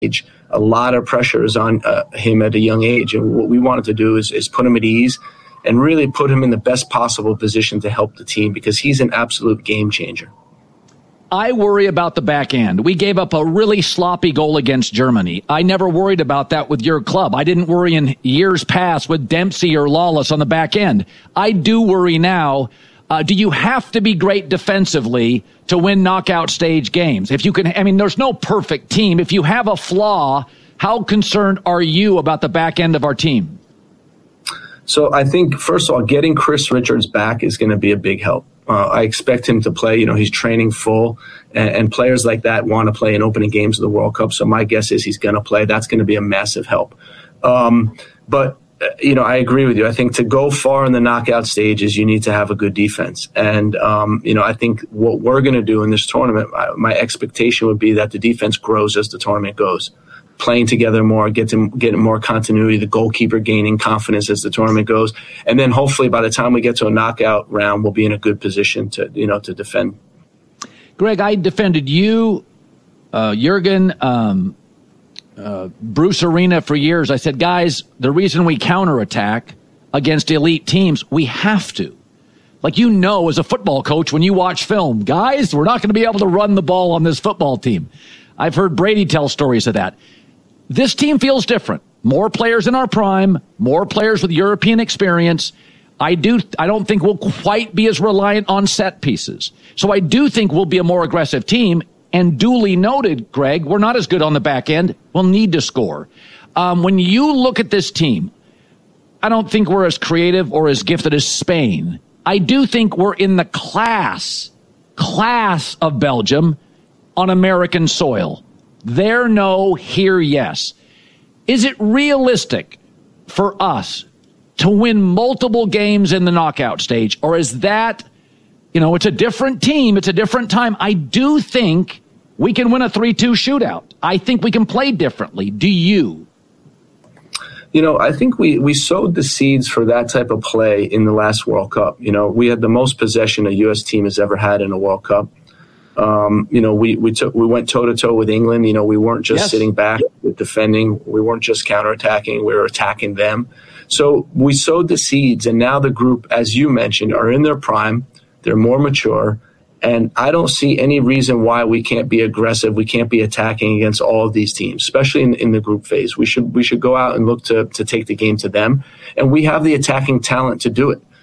A lot of pressure is on him at a young age. And what we wanted to do is put him at ease and really put him in the best possible position to help the team, because he's an absolute game changer. I worry about the back end. We gave up a really sloppy goal against Germany. I never worried about that with your club. I didn't worry in years past with Dempsey or Lawless on the back end. I do worry now. Do you have to be great defensively to win knockout stage games? If you can, I mean, there's no perfect team. If you have a flaw, how concerned are you about the back end of our team? So I think, first of all, getting Chris Richards back is going to be a big help. I expect him to play. He's training full, and players like that want to play in opening games of the World Cup. So my guess is he's going to play. That's going to be a massive help. But I agree with you. I think to go far in the knockout stages, you need to have a good defense. And, I think what we're going to do in this tournament, my expectation would be that the defense grows as the tournament goes. Playing together more, getting more continuity, the goalkeeper gaining confidence as the tournament goes. And then hopefully by the time we get to a knockout round, we'll be in a good position to defend. Greg, I defended you, Jurgen, Bruce Arena for years. I said, guys, the reason we counterattack against elite teams, we have to. Like, as a football coach, when you watch film, guys, we're not going to be able to run the ball on this football team. I've heard Brady tell stories of that. This team feels different. More players in our prime, more players with European experience. I don't think we'll quite be as reliant on set pieces. So I do think we'll be a more aggressive team. And duly noted, Greg, we're not as good on the back end. We'll need to score. When you look at this team, I don't think we're as creative or as gifted as Spain. I do think we're in the class of Belgium on American soil. There, no. Here, yes. Is it realistic for us to win multiple games in the knockout stage? Or is that, it's a different team. It's a different time. I do think we can win a 3-2 shootout. I think we can play differently. Do you? I think we sowed the seeds for that type of play in the last World Cup. We had the most possession a U.S. team has ever had in a World Cup. We went toe to toe with England. We weren't just sitting back defending. We weren't just counterattacking. We were attacking them. So we sowed the seeds, and now the group, as you mentioned, are in their prime. They're more mature, and I don't see any reason why we can't be aggressive. We can't be attacking against all of these teams, especially in the group phase. We should go out and look to take the game to them, and we have the attacking talent to do it.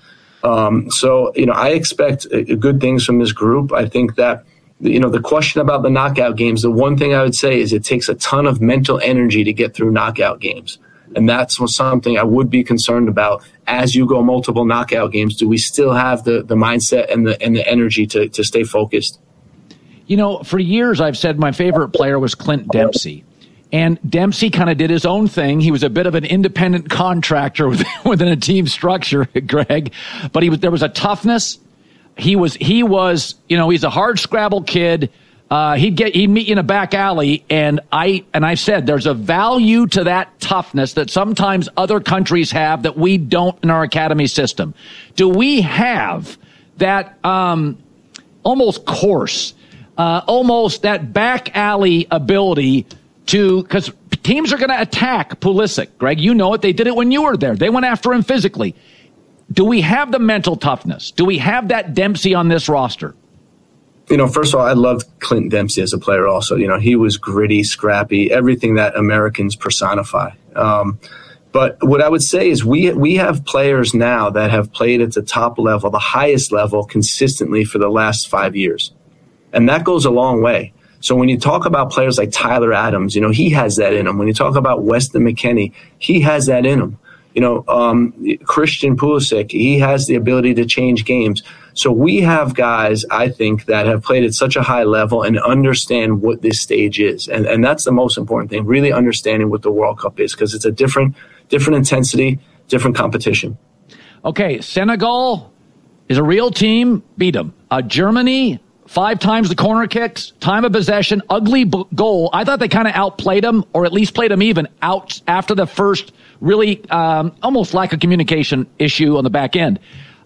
I expect good things from this group. I think that the question about the knockout games, the one thing I would say is it takes a ton of mental energy to get through knockout games. And that's something I would be concerned about as you go multiple knockout games. Do we still have the mindset and the energy to stay focused? For years I've said my favorite player was Clint Dempsey. And Dempsey kind of did his own thing. He was a bit of an independent contractor within a team structure, Greg. But there was a toughness. He was, he's a hard scrabble kid. He'd meet you in a back alley, and I said there's a value to that toughness that sometimes other countries have that we don't in our academy system. Do we have that almost coarse, almost that back alley ability because teams are going to attack Pulisic, Greg? You know it. They did it when you were there. They went after him physically. Do we have the mental toughness? Do we have that Dempsey on this roster? First of all, I loved Clint Dempsey as a player also. He was gritty, scrappy, everything that Americans personify. But what I would say is we have players now that have played at the top level, the highest level, consistently for the last 5 years. And that goes a long way. So when you talk about players like Tyler Adams, he has that in him. When you talk about Weston McKennie, he has that in him. Christian Pulisic, he has the ability to change games. So we have guys, I think, that have played at such a high level and understand what this stage is. And that's the most important thing, really understanding what the World Cup is, because it's a different intensity, different competition. Okay, Senegal is a real team, beat them. Germany, 5 times the corner kicks, time of possession, ugly goal. I thought they kind of outplayed them, or at least played them even out after the first really almost lack of communication issue on the back end.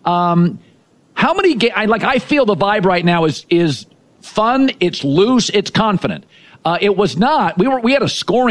How many I feel the vibe right now is fun, it's loose, it's confident. It was not. We had a scoring